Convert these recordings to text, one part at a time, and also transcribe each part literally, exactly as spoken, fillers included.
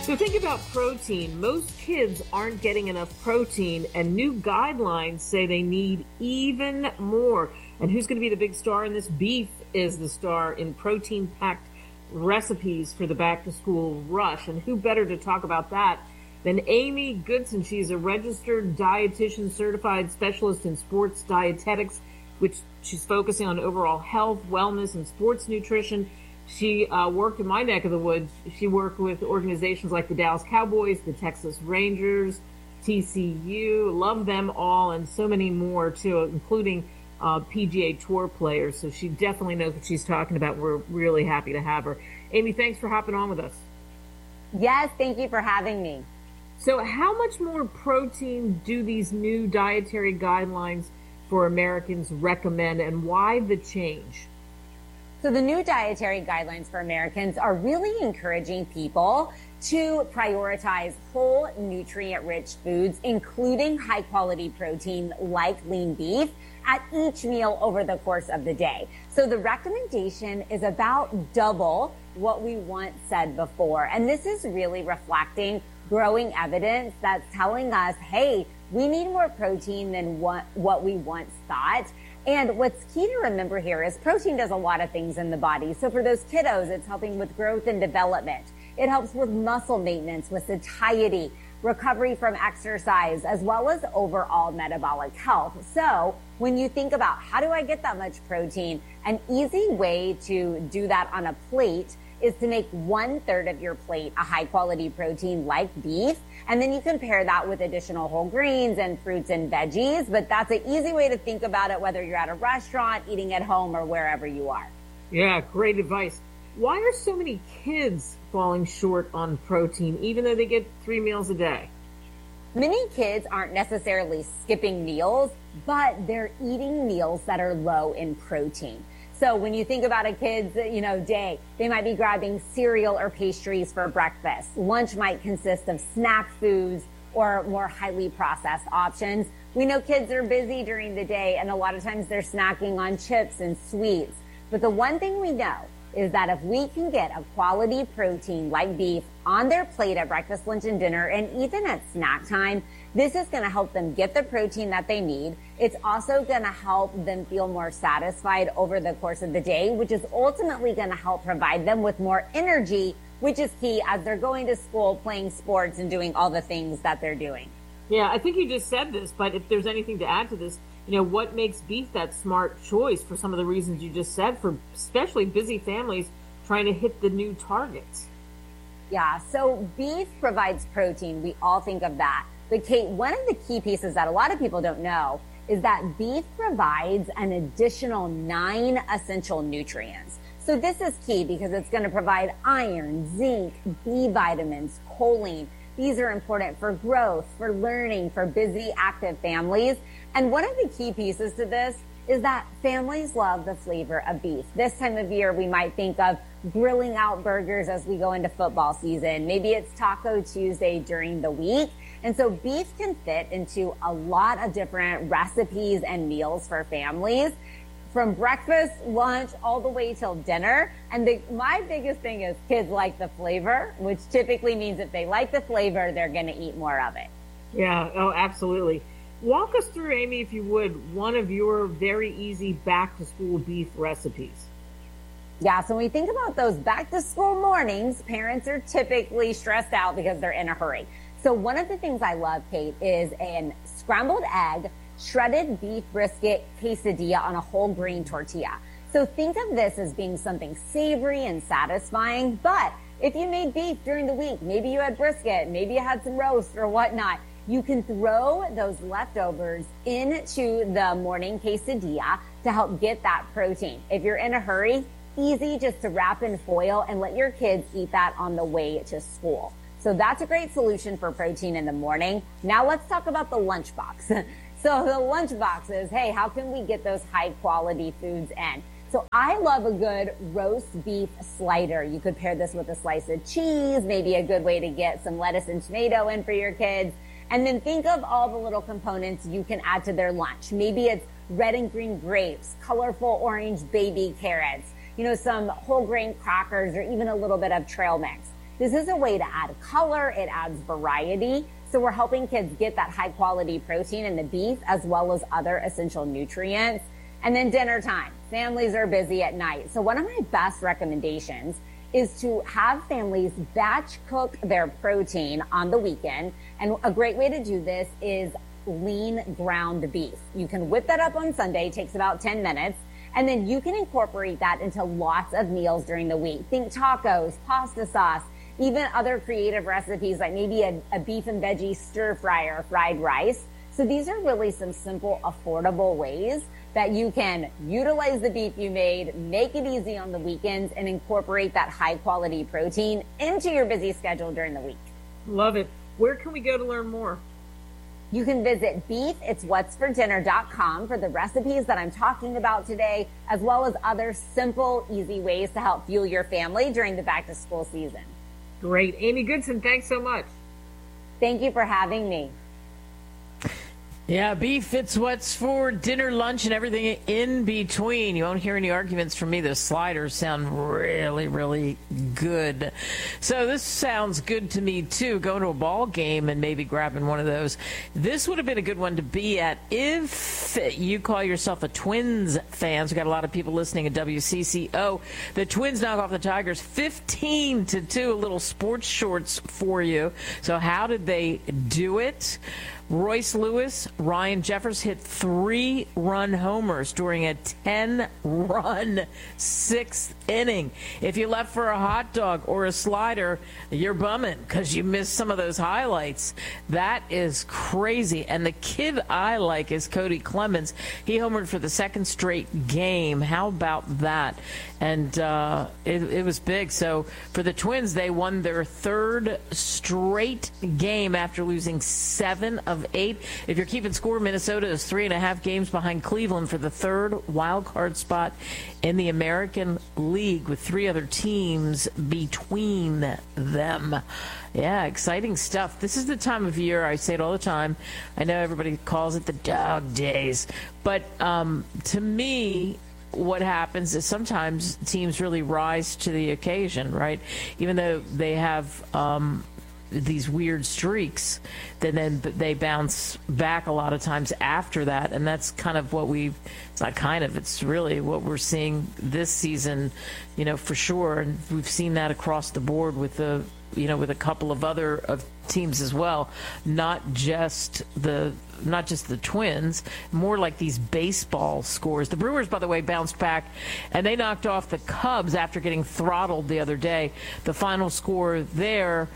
So think about protein. Most kids aren't getting enough protein, and new guidelines say they need even more. And who's going to be the big star in this? Beef is the star in protein-packed recipes for the back-to-school rush. And who better to talk about that than Amy Goodson? She's a registered dietitian, certified specialist in sports dietetics, which she's focusing on overall health, wellness, and sports nutrition. She uh, worked in my neck of the woods. She worked with organizations like the Dallas Cowboys, the Texas Rangers, T C U, love them all, and so many more too, including uh, P G A Tour players. So she definitely knows what she's talking about. We're really happy to have her. Amy, thanks for hopping on with us. Yes, thank you for having me. So how much more protein do these new dietary guidelines for Americans recommend, and why the change? So the new dietary guidelines for Americans are really encouraging people to prioritize whole, nutrient-rich foods, including high-quality protein like lean beef, at each meal over the course of the day. So the recommendation is about double what we once said before. And this is really reflecting growing evidence that's telling us, hey, we need more protein than what, what we once thought. And what's key to remember here is protein does a lot of things in the body. So for those kiddos, it's helping with growth and development. It helps with muscle maintenance, with satiety, recovery from exercise, as well as overall metabolic health. So when you think about how do I get that much protein, an easy way to do that on a plate is to make one third of your plate a high quality protein like beef. And then you can pair that with additional whole grains and fruits and veggies. But that's an easy way to think about it, whether you're at a restaurant, eating at home, or wherever you are. Yeah, great advice. Why are so many kids falling short on protein, even though they get three meals a day? Many kids aren't necessarily skipping meals, but they're eating meals that are low in protein. So when you think about a kid's, you know, day, they might be grabbing cereal or pastries for breakfast. Lunch might consist of snack foods or more highly processed options. We know kids are busy during the day, and a lot of times they're snacking on chips and sweets. But the one thing we know is that if we can get a quality protein like beef on their plate at breakfast, lunch, and dinner, and even at snack time, this is going to help them get the protein that they need. It's also going to help them feel more satisfied over the course of the day, which is ultimately going to help provide them with more energy, which is key as they're going to school, playing sports, and doing all the things that they're doing. Yeah, I think you just said this, but if there's anything to add to this, you know, what makes beef that smart choice for some of the reasons you just said, for especially busy families trying to hit the new targets? Yeah, so beef provides protein. We all think of that. But Kate, one of the key pieces that a lot of people don't know is that beef provides an additional nine essential nutrients. So this is key because it's going to provide iron, zinc, B vitamins, choline. These are important for growth, for learning, for busy, active families. And one of the key pieces to this is that families love the flavor of beef. This time of year, we might think of grilling out burgers as we go into football season. Maybe it's Taco Tuesday during the week. And so beef can fit into a lot of different recipes and meals for families, from breakfast, lunch, all the way till dinner. And the, my biggest thing is kids like the flavor, which typically means if they like the flavor, they're going to eat more of it. Yeah, oh, absolutely. Walk us through, Amy, if you would, one of your very easy back-to-school beef recipes. Yeah, so when we think about those back-to-school mornings, parents are typically stressed out because they're in a hurry. So one of the things I love, Kate, is an scrambled egg, shredded beef brisket quesadilla on a whole grain tortilla. So think of this as being something savory and satisfying. But if you made beef during the week, maybe you had brisket, maybe you had some roast or whatnot, you can throw those leftovers into the morning quesadilla to help get that protein. If you're in a hurry, easy just to wrap in foil and let your kids eat that on the way to school. So that's a great solution for protein in the morning. Now let's talk about the lunchbox. So the lunchbox is, hey, how can we get those high quality foods in? So I love a good roast beef slider. You could pair this with a slice of cheese, maybe a good way to get some lettuce and tomato in for your kids. And then think of all the little components you can add to their lunch. Maybe it's red and green grapes, colorful orange baby carrots, you know, some whole grain crackers, or even a little bit of trail mix. This is a way to add color. It adds variety. So we're helping kids get that high quality protein in the beef as well as other essential nutrients. And then dinner time. Families are busy at night. So one of my best recommendations is to have families batch cook their protein on the weekend. And a great way to do this is lean ground beef. You can whip that up on Sunday, takes about ten minutes, and then you can incorporate that into lots of meals during the week. Think tacos, pasta sauce, even other creative recipes like maybe a, a beef and veggie stir fry or fried rice. So these are really some simple, affordable ways that you can utilize the beef you made, make it easy on the weekends, and incorporate that high quality protein into your busy schedule during the week. Love it. Where can we go to learn more? You can visit beef it's what's for dinner dot com for the recipes that I'm talking about today, as well as other simple, easy ways to help fuel your family during the back to school season. Great. Amy Goodson, thanks so much. Thank you for having me. Yeah, beef, it's what's for dinner, lunch, and everything in between. You won't hear any arguments from me. Those sliders sound really, really good. So this sounds good to me, too, going to a ball game and maybe grabbing one of those. This would have been a good one to be at if you call yourself a Twins fan. So we've got a lot of people listening at W C C O. The Twins knock off the Tigers fifteen to two, a little sports shorts for you. So how did they do it? Royce Lewis, Ryan Jeffers hit three-run homers during a ten-run sixth inning. If you left for a hot dog or a slider, you're bumming because you missed some of those highlights. That is crazy. And the kid I like is Cody Clemens. He homered for the second straight game. How about that? And uh, it, it was big. So for the Twins, they won their third straight game after losing seven of eight. If you're keeping score, Minnesota is three and a half games behind Cleveland for the third wild card spot in the American League, with three other teams between them. Yeah, exciting stuff. This is the time of year, I say it all the time. I know everybody calls it the dog days, but um, to me, what happens is sometimes teams really rise to the occasion, right? Even though they have um, these weird streaks, then then they bounce back a lot of times after that, and that's kind of what we it's not kind of it's really what we're seeing this season, you know, for sure. And we've seen that across the board with the you know with a couple of other of teams as well, not just the not just the Twins, more like these baseball scores. The Brewers, by the way, bounced back, and they knocked off the Cubs after getting throttled the other day. The final score there,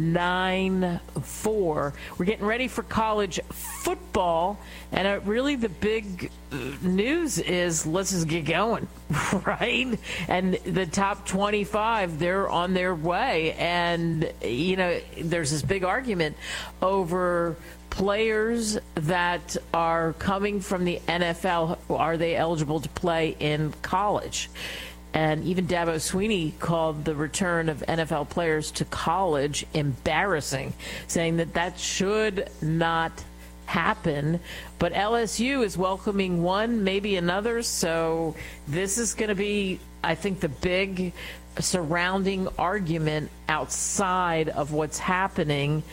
nine four. We're getting ready for college football, and uh, really the big news is let's just get going, right? And the top twenty-five, they're on their way, and, you know, there's this big argument over players that are coming from the N F L. Are they eligible to play in college? And even Dabo Swinney called the return of N F L players to college embarrassing, saying that that should not happen. But L S U is welcoming one, maybe another. So this is going to be, I think, the big surrounding argument outside of what's happening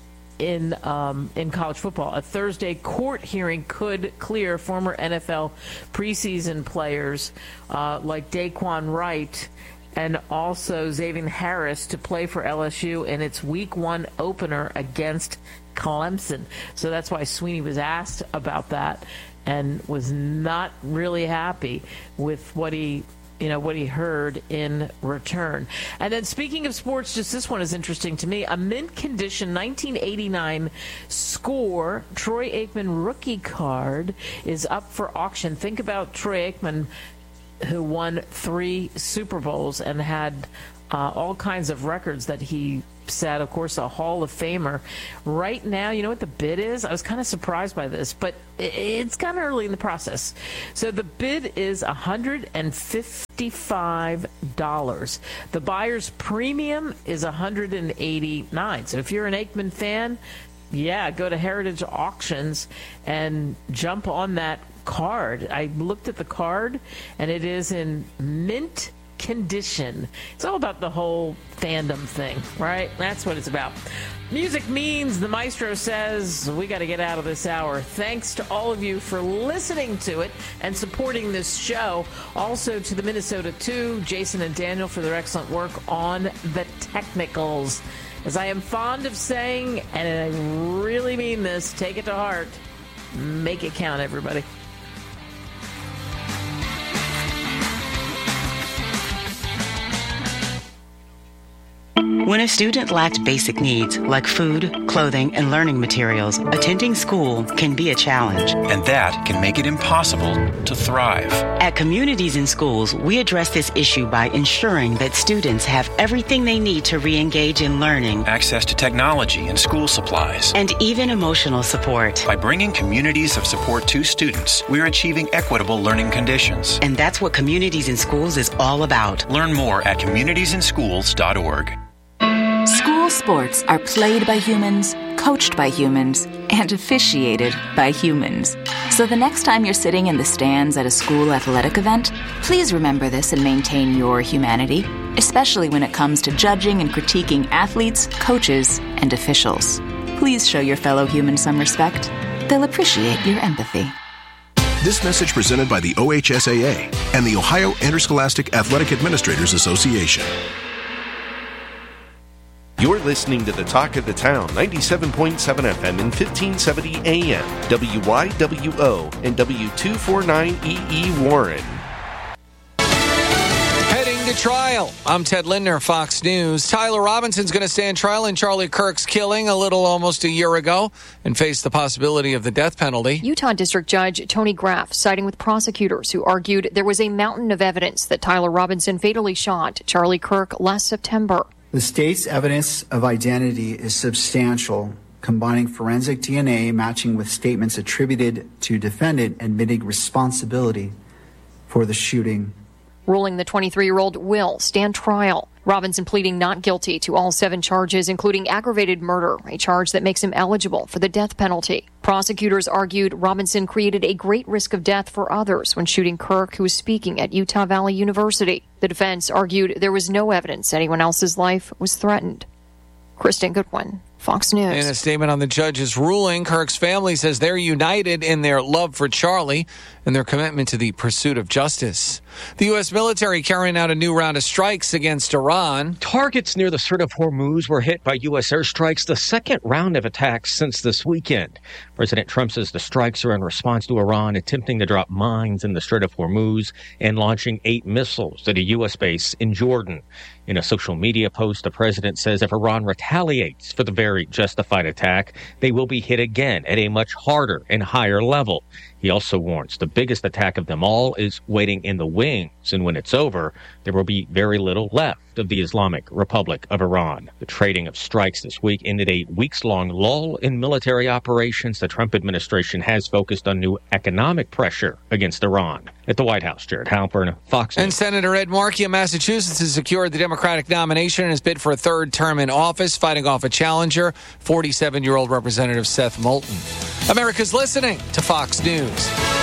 in um, in college football. A Thursday court hearing could clear former N F L preseason players uh, like Daquan Wright and also Xavier Harris to play for L S U in its week one opener against Clemson. So that's why Swinney was asked about that and was not really happy with what he you know, what he heard in return. And then speaking of sports, just this one is interesting to me. A mint condition nineteen eighty-nine score Troy Aikman rookie card is up for auction. Think about Troy Aikman, who won three Super Bowls and had uh, all kinds of records that he set, of course, a Hall of Famer. Right now, you know what the bid is? I was kind of surprised by this, but it's kind of early in the process. So the bid is one hundred fifty-five dollars. The buyer's premium is one hundred eighty-nine dollars. So if you're an Aikman fan, yeah, go to Heritage Auctions and jump on that card. I looked at the card, and it is in mint condition. It's all about the whole fandom thing, right? That's what it's about. Music means, the maestro says, we got to get out of this hour. Thanks to all of you for listening to it and supporting this show. Also to the Minnesota two, Jason and Daniel, for their excellent work on the technicals. As I am fond of saying, and I really mean this, take it to heart, make it count, everybody. When a student lacks basic needs like food, clothing, and learning materials, attending school can be a challenge. And that can make it impossible to thrive. At Communities in Schools, we address this issue by ensuring that students have everything they need to re-engage in learning, access to technology and school supplies, and even emotional support. By bringing communities of support to students, we're achieving equitable learning conditions. And that's what Communities in Schools is all about. Learn more at communities in schools dot org. School sports are played by humans, coached by humans, and officiated by humans. So the next time you're sitting in the stands at a school athletic event, please remember this and maintain your humanity, especially when it comes to judging and critiquing athletes, coaches, and officials. Please show your fellow humans some respect. They'll appreciate your empathy. This message presented by the O H S A A and the Ohio Interscholastic Athletic Administrators Association. You're listening to the Talk of the Town, ninety-seven point seven F M and fifteen seventy A M, W Y W O and W two forty-nine E E Warren. Heading to trial. I'm Ted Lindner, Fox News. Tyler Robinson's going to stand trial in Charlie Kirk's killing a little almost a year ago and face the possibility of the death penalty. Utah District Judge Tony Graff siding with prosecutors who argued there was a mountain of evidence that Tyler Robinson fatally shot Charlie Kirk last September. The state's evidence of identity is substantial, combining forensic D N A matching with statements attributed to defendant admitting responsibility for the shooting. Ruling the twenty-three-year-old will stand trial. Robinson pleading not guilty to all seven charges, including aggravated murder, a charge that makes him eligible for the death penalty. Prosecutors argued Robinson created a great risk of death for others when shooting Kirk, who was speaking at Utah Valley University. The defense argued there was no evidence anyone else's life was threatened. Kristen Goodwin, Fox News. In a statement on the judge's ruling, Kirk's family says they're united in their love for Charlie and their commitment to the pursuit of justice. The U S military carrying out a new round of strikes against Iran. Targets near the Strait of Hormuz were hit by U S airstrikes, the second round of attacks since this weekend. President Trump says the strikes are in response to Iran attempting to drop mines in the Strait of Hormuz and launching eight missiles at a U S base in Jordan. In a social media post, the president says if Iran retaliates for the very justified attack, they will be hit again at a much harder and higher level. He also warns the biggest attack of them all is waiting in the wings, and when it's over, there will be very little left of the Islamic Republic of Iran. The trading of strikes this week ended a weeks-long lull in military operations. The Trump administration has focused on new economic pressure against Iran. At the White House, Jared Halpern, Fox News. And Senator Ed Markey of Massachusetts has secured the Democratic nomination in his bid for a third term in office, fighting off a challenger, forty-seven-year-old Representative Seth Moulton. America's listening to Fox News.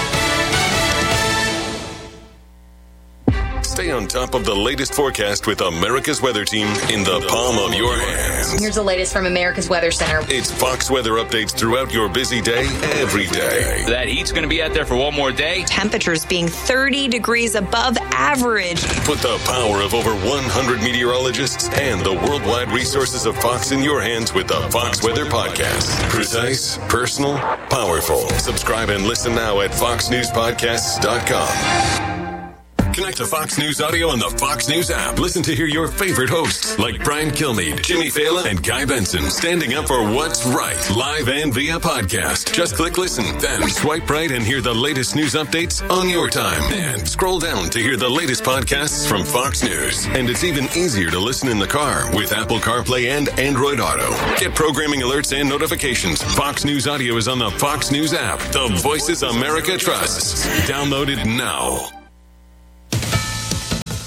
Stay on top of the latest forecast with America's Weather Team in the palm of your hands. Here's the latest from America's Weather Center. It's Fox weather updates throughout your busy day, every day. That heat's going to be out there for one more day. Temperatures being thirty degrees above average. Put the power of over one hundred meteorologists and the worldwide resources of Fox in your hands with the Fox Weather Podcast. Precise, personal, powerful. Subscribe and listen now at fox news podcasts dot com. Connect to Fox News Audio on the Fox News app. Listen to hear your favorite hosts like Brian Kilmeade, Jimmy Fallon, and Guy Benson standing up for what's right, live and via podcast. Just click listen, then swipe right and hear the latest news updates on your time. And scroll down to hear the latest podcasts from Fox News. And it's even easier to listen in the car with Apple CarPlay and Android Auto. Get programming alerts and notifications. Fox News Audio is on the Fox News app. The voices America trusts. Download it now.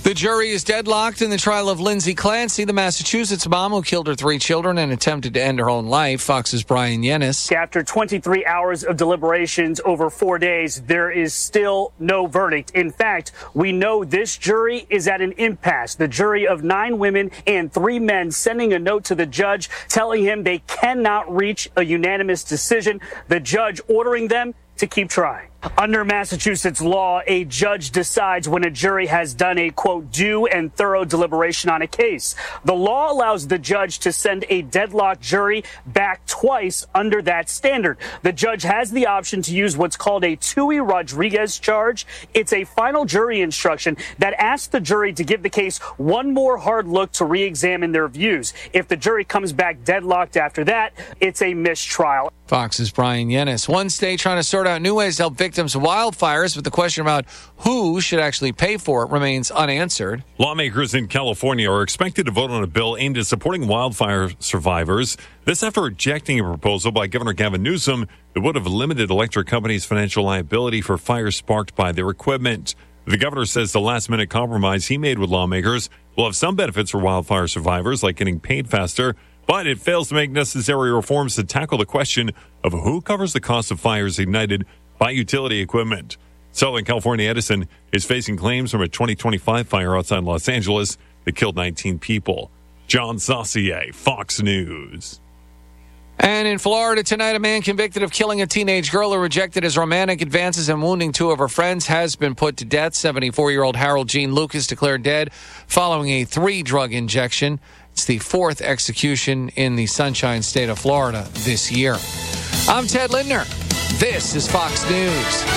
The jury is deadlocked in the trial of Lindsay Clancy, the Massachusetts mom who killed her three children and attempted to end her own life. Fox's Brian Yennis. After twenty-three hours of deliberations over four days, there is still no verdict. In fact, we know this jury is at an impasse. The jury of nine women and three men sending a note to the judge telling him they cannot reach a unanimous decision. The judge ordering them to keep trying. Under Massachusetts law, a judge decides when a jury has done a, quote, due and thorough deliberation on a case. The law allows the judge to send a deadlocked jury back twice under that standard. The judge has the option to use what's called a Tui-Rodriguez charge. It's a final jury instruction that asks the jury to give the case one more hard look to re-examine their views. If the jury comes back deadlocked after that, it's a mistrial. Fox's Brian Yennis. One state trying to sort out new ways to help victims of wildfires, but the question about who should actually pay for it remains unanswered. Lawmakers in California are expected to vote on a bill aimed at supporting wildfire survivors. This after rejecting a proposal by Governor Gavin Newsom that would have limited electric companies' financial liability for fires sparked by their equipment. The governor says the last-minute compromise he made with lawmakers will have some benefits for wildfire survivors, like getting paid faster, but it fails to make necessary reforms to tackle the question of who covers the cost of fires ignited by utility equipment. Southern California Edison is facing claims from a twenty twenty-five fire outside Los Angeles that killed nineteen people. John Saucier, Fox News. And in Florida tonight, a man convicted of killing a teenage girl who rejected his romantic advances and wounding two of her friends has been put to death. seventy-four-year-old Harold Gene Lucas declared dead following a three-drug injection. It's the fourth execution in the Sunshine State of Florida this year. I'm Ted Lindner. This is Fox News.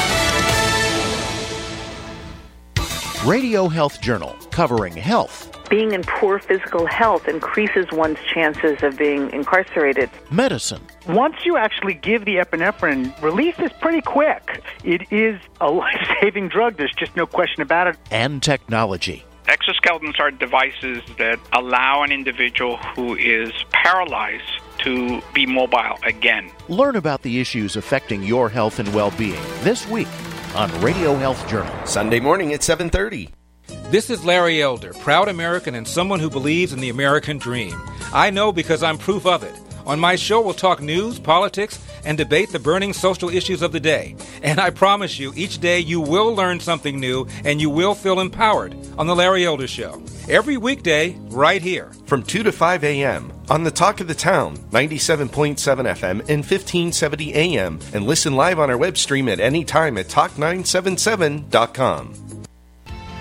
Radio Health Journal, covering health. Being in poor physical health increases one's chances of being incarcerated. Medicine. Once you actually give the epinephrine, release is pretty quick. It is a life-saving drug. There's just no question about it. And technology. Exoskeletons are devices that allow an individual who is paralyzed to be mobile again. Learn about the issues affecting your health and well-being this week on Radio Health Journal. Sunday morning at seven thirty. This is Larry Elder, proud American and someone who believes in the American dream. I know because I'm proof of it. On my show, we'll talk news, politics, and debate the burning social issues of the day. And I promise you, each day you will learn something new and you will feel empowered on The Larry Elder Show. Every weekday, right here. From two to five a.m. on the Talk of the Town, ninety-seven point seven F M and fifteen seventy A M. And listen live on our web stream at any time at talk nine seven seven dot com.